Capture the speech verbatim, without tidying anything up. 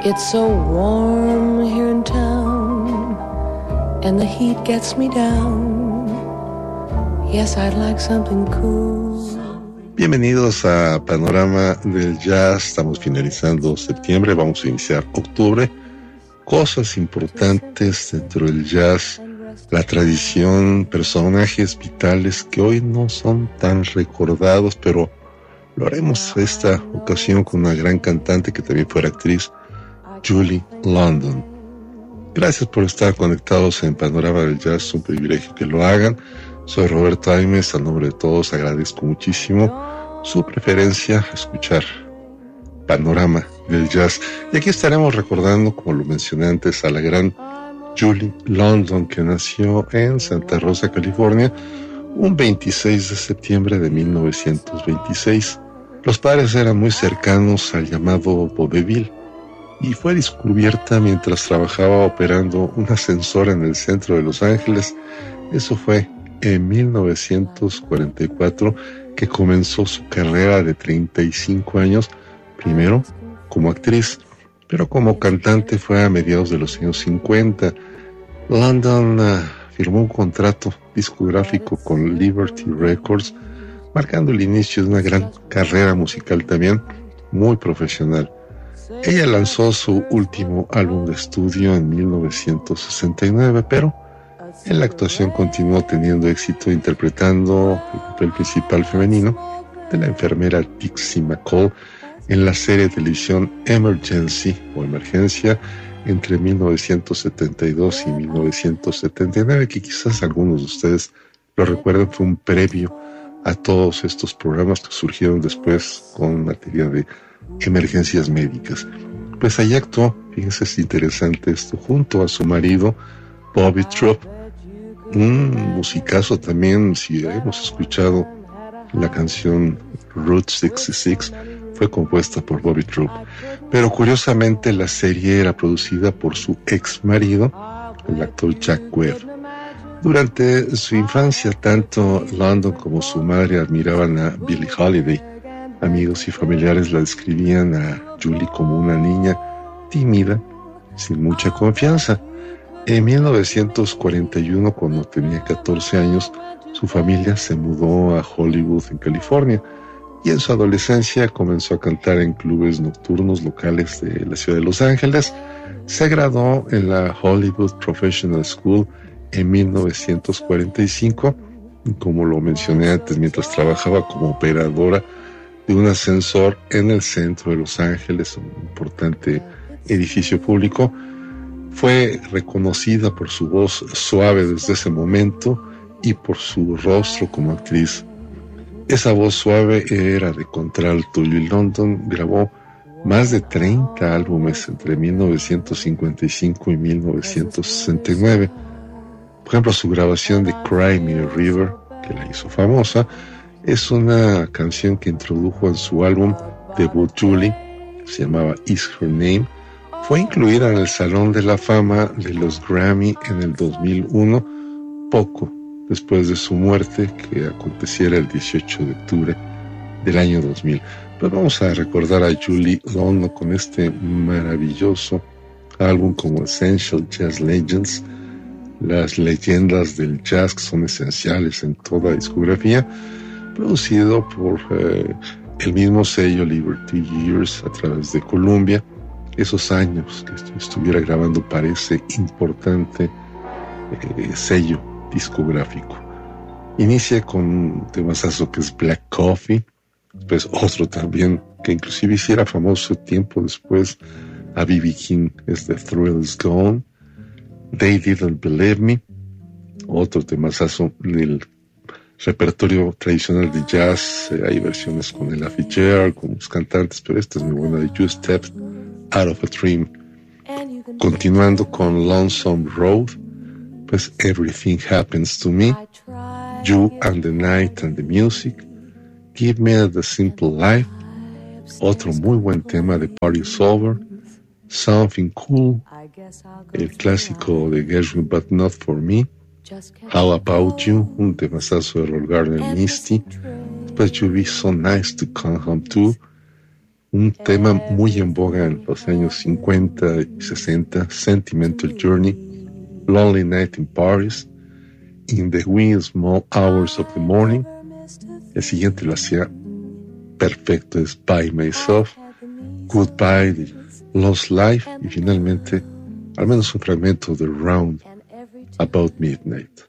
It's so warm here in town, and the heat gets me down. Yes, I'd like something cool. Bienvenidos a Panorama del Jazz. Estamos finalizando septiembre, vamos a iniciar octubre. Cosas importantes dentro del jazz, la tradición, personajes vitales que hoy no son tan recordados, pero lo haremos esta ocasión con una gran cantante que también fue actriz, Julie London. Gracias por estar conectados en Panorama del Jazz, es un privilegio que lo hagan. Soy Roberto Aimes, a nombre de todos agradezco muchísimo su preferencia a escuchar Panorama del Jazz. Y aquí estaremos recordando, como lo mencioné antes, a la gran Julie London, que nació en Santa Rosa, California, un veintiséis de septiembre de mil novecientos veintiséis. Los padres eran muy cercanos al llamado vodevil, y fue descubierta mientras trabajaba operando un ascensor en el centro de Los Ángeles. Eso fue en mil novecientos cuarenta y cuatro que comenzó su carrera de treinta y cinco años, primero como actriz, pero como cantante fue a mediados de los años cincuenta. London uh, firmó un contrato discográfico con Liberty Records, marcando el inicio de una gran carrera musical también muy profesional. Ella lanzó su último álbum de estudio en mil novecientos sesenta y nueve, pero en la actuación continuó teniendo éxito interpretando el papel principal femenino de la enfermera Dixie McCall en la serie de televisión Emergency o Emergencia entre mil novecientos setenta y dos y mil novecientos setenta y nueve, que quizás algunos de ustedes lo recuerden, fue un previo a todos estos programas que surgieron después con materia de emergencias médicas. Pues allí actuó, fíjense, es interesante esto, junto a su marido Bobby Troup, un musicazo también. Si hemos escuchado la canción Route sesenta y seis, fue compuesta por Bobby Troup, pero curiosamente la serie era producida por su ex marido, el actor Jack Webb. Durante su infancia, tanto London como su madre admiraban a Billie Holiday. Amigos y familiares la describían a Julie como una niña tímida, sin mucha confianza. En mil novecientos cuarenta y uno, cuando tenía catorce años, su familia se mudó a Hollywood, en California, y en su adolescencia comenzó a cantar en clubes nocturnos locales de la ciudad de Los Ángeles. Se graduó en la Hollywood Professional School en mil novecientos cuarenta y cinco, y como lo mencioné antes, mientras trabajaba como operadora de un ascensor en el centro de Los Ángeles, un importante edificio público. Fue reconocida por su voz suave desde ese momento y por su rostro como actriz. Esa voz suave era de contralto. Julie London grabó más de treinta álbumes entre mil novecientos cincuenta y cinco y mil novecientos sesenta y nueve. Por ejemplo, su grabación de Cry Me a River, que la hizo famosa, es una canción que introdujo en su álbum debut Julie, se llamaba Is Her Name. Fue incluida en el Salón de la Fama de los Grammy en el dos mil uno, poco después de su muerte, que aconteciera el dieciocho de octubre del año dos mil. Pero vamos a recordar a Julie London con este maravilloso álbum como Essential Jazz Legends, las leyendas del jazz que son esenciales en toda discografía, producido por eh, el mismo sello Liberty Years a través de Columbia. Esos años que estuviera grabando para ese importante eh, sello discográfico. Inicia con un temazazo que es Black Coffee, pues otro también que inclusive hiciera famoso tiempo después a B B King, es The Thrill Is Gone. They Didn't Believe Me, otro temazazo del repertorio tradicional de jazz. Eh, hay versiones con Ella Fitzgerald, con los cantantes, pero esta es muy buena, de You Stepped Out of a Dream. Continuando con Lonesome Road, pues Everything Happens to Me, You and the Night and the Music, Give Me the Simple Life, otro muy buen tema de Party's Over, Something Cool, el clásico de Gershwin But Not For Me, How About You, un temazazo de Roll Gardner Misty, But You Be So Nice to Come Home To, un tema muy en boga en los años cincuenta y sesenta, Sentimental Journey, Lonely Night in Paris, In the Wee Small Hours of the Morning. El siguiente lo hacía perfecto, es By Myself, Goodbye, de Lost Life, y finalmente, al menos un fragmento de Round About Midnight.